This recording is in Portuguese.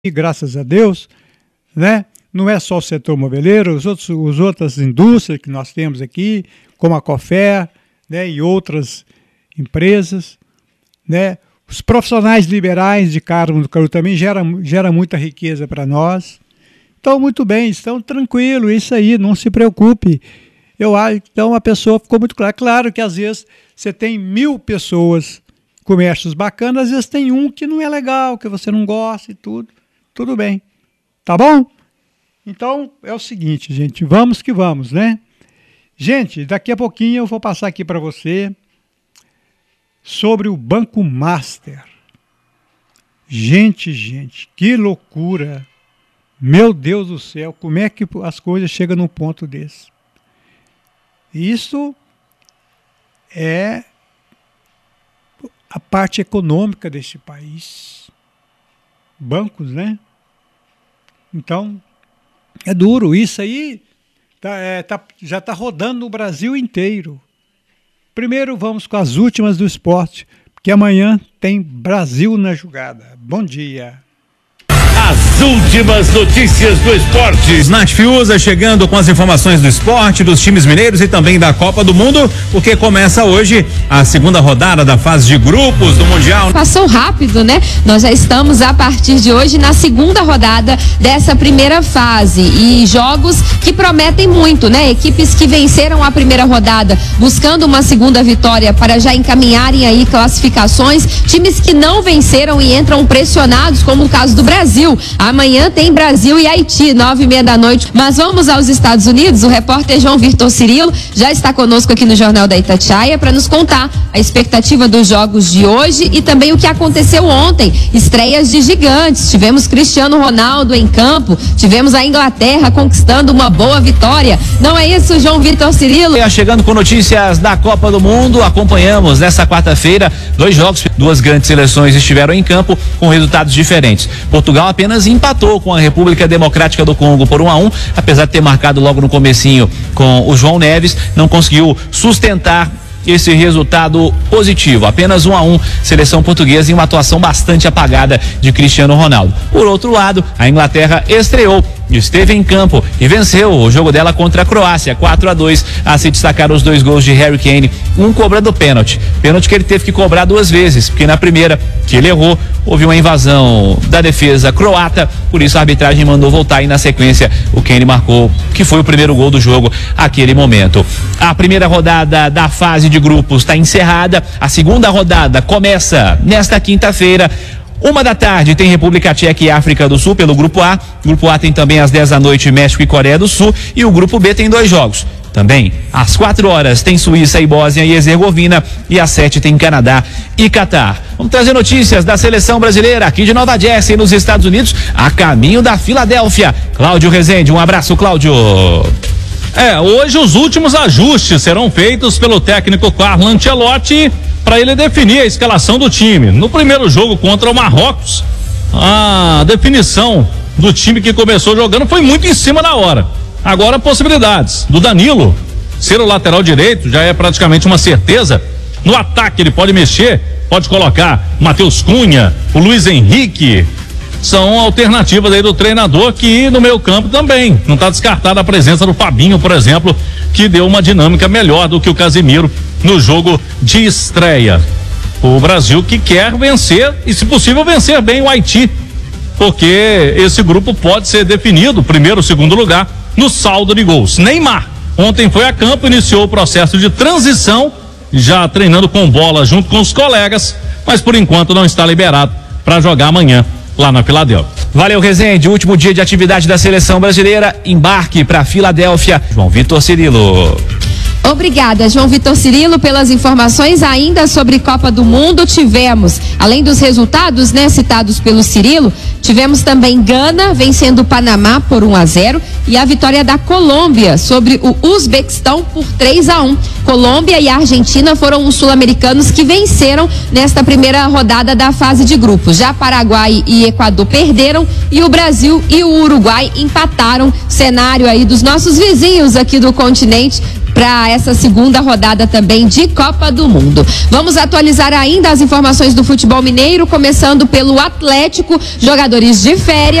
e graças a Deus, né? Não é só o setor moveleiro, as outras indústrias que nós temos aqui, como a Cofé, né, e outras empresas, né? Os profissionais liberais de Carmo do Caru também gera muita riqueza para nós. Então, muito bem, estão tranquilos, isso aí, não se preocupe. Então, a pessoa ficou muito clara. Claro que às vezes você tem 1000 pessoas, comércios bacanas, às vezes tem um que não é legal, que você não gosta e tudo bem, tá bom? Então, é o seguinte, gente, vamos que vamos, né? Gente, daqui a pouquinho eu vou passar aqui para você sobre o Banco Master. Gente, que loucura! Meu Deus do céu, como é que as coisas chegam num ponto desse? Isso é a parte econômica deste país. Bancos, né? Então, é duro. Isso aí já está rodando no Brasil inteiro. Primeiro vamos com as últimas do esporte, porque amanhã tem Brasil na jogada. Bom dia. As últimas notícias do esporte. Nath Fiuza chegando com as informações do esporte, dos times mineiros e também da Copa do Mundo, porque começa hoje a segunda rodada da fase de grupos do Mundial. Passou rápido, né? Nós já estamos a partir de hoje na segunda rodada dessa primeira fase e jogos que prometem muito, né? Equipes que venceram a primeira rodada buscando uma segunda vitória para já encaminharem aí classificações, times que não venceram e entram pressionados, como o caso do Brasil. Amanhã tem Brasil e Haiti, 9:30 da noite. Mas vamos aos Estados Unidos. O repórter João Vitor Cirilo já está conosco aqui no Jornal da Itatiaia para nos contar a expectativa dos jogos de hoje e também o que aconteceu ontem. Estreias de gigantes. Tivemos Cristiano Ronaldo em campo, tivemos a Inglaterra conquistando uma boa vitória. Não é isso, João Vitor Cirilo? Chegando com notícias da Copa do Mundo, acompanhamos nessa quarta-feira 2 jogos. 2 grandes seleções estiveram em campo com resultados diferentes. Portugal apenas empatou com a República Democrática do Congo por 1-1, apesar de ter marcado logo no comecinho com o João Neves, não conseguiu sustentar esse resultado positivo, apenas 1-1, seleção portuguesa em uma atuação bastante apagada de Cristiano Ronaldo. Por outro lado, a Inglaterra estreou, esteve em campo e venceu o jogo dela contra a Croácia, 4-2, a se destacar os 2 gols de Harry Kane, um cobrando pênalti que ele teve que cobrar 2 vezes, porque na primeira, que ele errou, houve uma invasão da defesa croata, por isso a arbitragem mandou voltar e na sequência o Kane marcou, que foi o primeiro gol do jogo naquele momento. A primeira rodada da fase de grupos está encerrada, a segunda rodada começa nesta quinta-feira. 1 da tarde tem República Tcheca e África do Sul pelo Grupo A. Grupo A tem também às 10 da noite México e Coreia do Sul. E o Grupo B tem 2 jogos. Também às 4 horas tem Suíça e Bósnia e Herzegovina. E às 7 tem Canadá e Catar. Vamos trazer notícias da seleção brasileira aqui de Nova Jersey, nos Estados Unidos, a caminho da Filadélfia. Cláudio Rezende, um abraço, Cláudio. Hoje os últimos ajustes serão feitos pelo técnico Carlo Ancelotti para ele definir a escalação do time. No primeiro jogo contra o Marrocos, a definição do time que começou jogando foi muito em cima da hora. Agora, possibilidades do Danilo ser o lateral direito já é praticamente uma certeza. No ataque ele pode mexer, pode colocar Matheus Cunha, o Luiz Henrique. São alternativas aí do treinador, que no meio campo também não está descartada a presença do Fabinho, por exemplo, que deu uma dinâmica melhor do que o Casemiro no jogo de estreia. O Brasil que quer vencer e, se possível, vencer bem o Haiti, porque esse grupo pode ser definido, primeiro, segundo lugar, no saldo de gols. Neymar ontem foi a campo, iniciou o processo de transição, já treinando com bola junto com os colegas, mas por enquanto não está liberado para jogar amanhã lá na Filadélfia. Valeu, Rezende. Último dia de atividade da seleção brasileira, embarque para Filadélfia. João Vitor Cirilo. Obrigada, João Vitor Cirilo, pelas informações. Ainda sobre Copa do Mundo, tivemos, além dos resultados, né, citados pelo Cirilo, tivemos também Gana vencendo o Panamá por 1-0 e a vitória da Colômbia sobre o Uzbequistão por 3-1. Colômbia e Argentina foram os sul-americanos que venceram nesta primeira rodada da fase de grupos. Já Paraguai e Equador perderam e o Brasil e o Uruguai empataram. Cenário aí dos nossos vizinhos aqui do continente para essa segunda rodada também de Copa do Mundo. Vamos atualizar ainda as informações do futebol mineiro, começando pelo Atlético. Jogador jogadores de férias